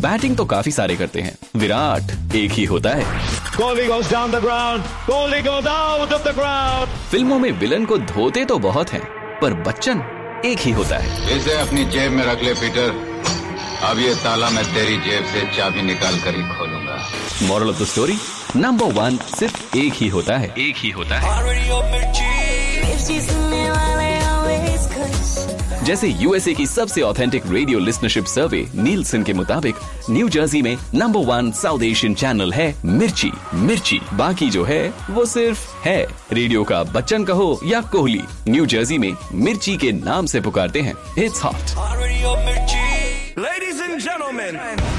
Batting तो काफी सारे करते हैं, विराट एक ही होता है। Kohli goes down the ground. Kohli goes out of the ground. फिल्मों में विलन को धोते तो बहुत हैं, पर बच्चन एक ही होता है। इसे अपनी जेब में रख ले पीटर, अब ये ताला मैं तेरी जेब से चाबी निकाल कर ही खोलूंगा। Moral of the story, number 1 सिर्फ एक ही होता है। एक ही होता है। जैसे यूएसए की सबसे ऑथेंटिक रेडियो लिस्नरशिप सर्वे नीलसन के मुताबिक न्यू जर्सी में नंबर 1 साउथ एशियन चैनल है मिर्ची। मिर्ची बाकी जो है वो सिर्फ है। रेडियो का बच्चन कहो या कोहली, न्यू जर्सी में मिर्ची के नाम से पुकारते हैं। It's hot. Ladies and gentlemen,